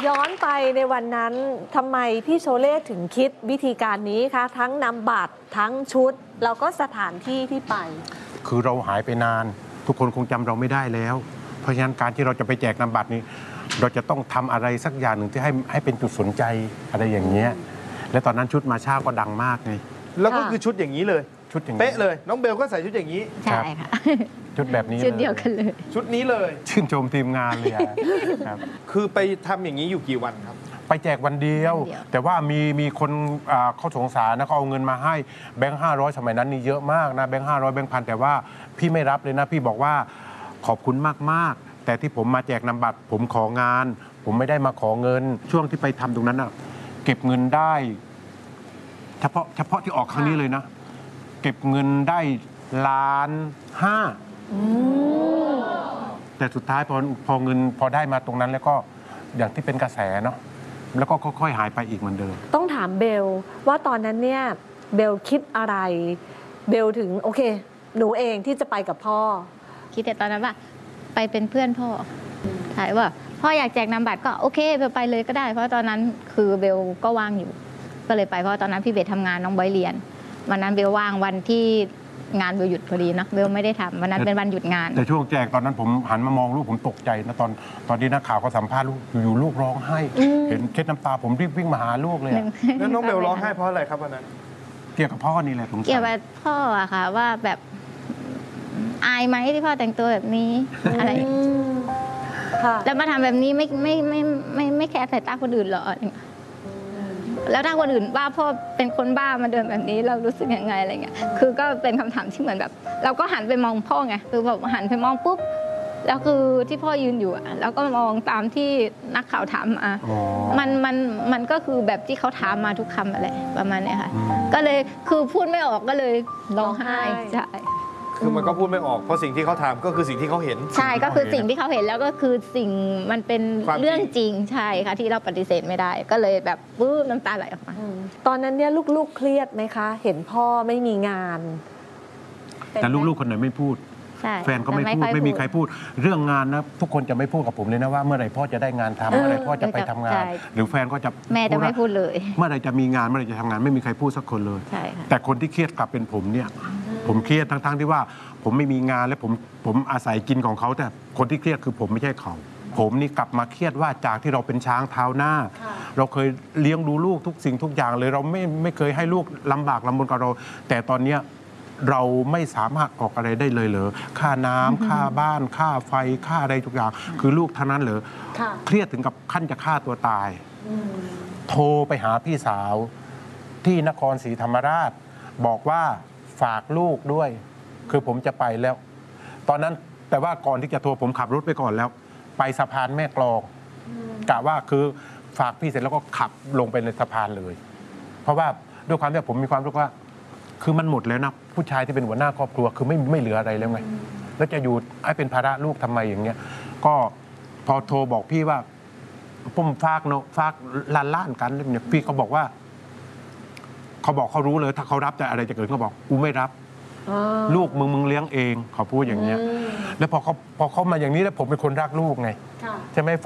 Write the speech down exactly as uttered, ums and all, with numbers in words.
ย้อนไปในวันนั้นทำไมพี่โชเล่ถึงคิดวิธีการนี้คะทั้งนำบัตรทั้งชุดแล้วก็สถานที่ที่ไปคือเราหายไปนานทุกคนคงจำเราไม่ได้แล้วเพราะฉะนั้นการที่เราจะไปแจกนำบัตรนี้เราจะต้องทำอะไรสักอย่างหนึ่งที่ให้ให้เป็นจุดสนใจอะไรอย่างเงี้ยและตอนนั้นชุดมาชาก็ดังมากไงแล้วก็คือชุดอย่างนี้เลยชุดอย่างนี้เป๊ะเลยน้องเบลก็ใส่ชุดอย่างนี้ใช่ค่ะชุดแบบนี้ชุดเดียวกันเลยชุดนี้เลยชื่นชมทีมงานเลยครับคือไปทำอย่างนี้อยู่กี่วันครับไปแจกวันเดียวแต่ว่ามีมีคนเขาสงสารนะเขาเอาเงินมาให้แบงค์ห้าร้อยสมัยนั้นนี่เยอะมากนะแบงค์ห้าร้อยแบงค์พันแต่ว่าพี่ไม่รับเลยนะพี่บอกว่าขอบคุณมากๆแต่ที่ผมมาแจกนำบัตรผมของาน ผมไม่ได้มาขอเงินช่วงที่ไปทำตรงนั้นอ่ะเก็บเงินได้เฉพาะเฉพาะที่ออกครั้งนี้เลยนะเก็บเงินได้ล้านห้าแต่สุดท้ายพอพอเงินพอได้มาตรงนั้นแล้วก็อย่างที่เป็นกระแสเนาะแล้วก็ค่อยๆหายไปอีกเหมือนเดิมต้องถามเบลว่าตอนนั้นเนี่ยเบลคิดอะไรเบลถึงโอเคหนูเองที่จะไปกับพ่อคิดแต่ตอนนั้นว่าไปเป็นเพื่อนพ่อถ่ายว่าพ่ออยากแจกนำบัตรก็โอเคเบลไปเลยก็ได้เพราะตอนนั้นคือเบลก็ว่างอยู่ก็เลยไปเพราะตอนนั้นพี่เบสทำงานน้องบอยเรียนวันนั้นเบลว่างวันที่งานเบลหยุดพอดีนะเบลไม่ได้ทำวันนั้นเป็นวันหยุดงานแต่ช่วงแจกตอนนั้นผมหันมามองลูกผมตกใจนะตอนตอนที่นักข่าวเขาสัมภาษณ์ลูกอยู่ลูกร้องไห้เห็นเช็ดน้ำตาผมรีบวิ่งมาหาลูกเลยแล้วน้องเบลร้องไห้เพราะอะไรครับวันนั้นเกี่ยวกับพ่อนี่แหละสงสัยเกี่ยวกับพ่ออะค่ะว่าแบบอายไหมที่พ่อแต่งตัวแบบนี้อะไรแล้วมาทำแบบนี้ไม่ไม่ไม่ไม่ไม่แคร์สายตาคนอื่นหรอแล้วถ้าคนอื่นว่าพ่อเป็นคนบ้ามาเดินแบบนี้เรารู้สึกยังไงอะไรเงี้ยคือก็เป็นคำถามที่เหมือนแบบเราก็หันไปมองพ่อไงคือแบบหันไปมองปุ๊บแล้วคือที่พ่อยืนอยู่อะแล้วก็มองตามที่นักข่าวถามมามันมันมันก็คือแบบที่เขาถามมาทุกคำอะไรประมาณนี้ค่ะก็เลยคือพูดไม่ออกก็เลยร้องไห้ใช่คือมันก็พูดไม่ออกเพราะสิ่งที่เขาทำก็คือสิ่งที่เขาเห็นใช่ก็คือสิ่งที่เขาเห็นแล้วก็คือสิ่งมันเป็นเรื่องจริงใช่ค่ะที่เราปฏิเสธไม่ได้ก็เลยแบบปื้มน้ำตาไหลออกมาตอนนั้นเนี่ยลูกๆเครียดไหมคะเห็นพ่อไม่มีงานแต่ลูกๆคนไหนไม่พูดแฟนก็ไม่พูดไม่มีใครพูดเรื่องงานนะทุกคนจะไม่พูดกับผมเลยนะว่าเมื่อไหร่พ่อจะได้งานทำเมื่อไหร่พ่อจะไปทำงานหรือแฟนก็จะแม่จะไม่พูดเลยเมื่อไหร่จะมีงานเมื่อไหร่จะทำงานไม่มีใครพูดสักคนเลยแต่คนที่เครียดกลับเป็นผมเนี่ยผมเครียดทั้งๆที่ว่าผมไม่มีงานและผมผมอาศัยกินของเขาแต่คนที่เครียดคือผมไม่ใช่เขาผมนี่กลับมาเครียดว่าจากที่เราเป็นช้างเท้าหน้าเราเคยเลี้ยงดูลูกทุกสิ่งทุกอย่างเลยเราไม่ไม่เคยให้ลูกลำบากลำบนกับเราแต่ตอนเนี้ยเราไม่สามารถออกอะไรได้เลยเหรอค่าน้ำค่าบ้านค่าไฟค่าอะไรทุกอย่างคือลูกเท่านั้นเหรอเครียดถึงกับขั้นจะฆ่าตัวตายโทรไปหาพี่สาวที่นครศรีธรรมราชบอกว่าฝากลูกด้วยคือผมจะไปแล้วตอนนั้นแต่ว่าก่อนที่จะโทรผมขับรถไปก่อนแล้วไปสะพานแม่กลองกะว่าคือฝากพี่เสร็จแล้วก็ขับลงไปในสะพานเลยเพราะว่าด้วยความที่ผมมีความรู้ว่าคือมันหมดแล้วนะผู้ชายที่เป็นหัวหน้าครอบครัวคือไม่ไม่เหลืออะไรแล้วไงแล้วจะอยู่ให้เป็นภาระลูกทำไมอย่างเงี้ยก็พอโทรบอกพี่ว่าผมฝากเนาะฝากล้านล้านกันเนี่ยพี่เขาบอกว่าเขาบอกเขารู้เลยถ้าเขารับจะอะไรจะเกิดเขาบอกกูไม่รับลูกมึงมึงเลี้ยงเองเขาพูดอย่างเงี้ยแล้วพอเขาพอเขามาอย่างนี้แล้วผมเป็นคนรักลูกไงใช่ไหม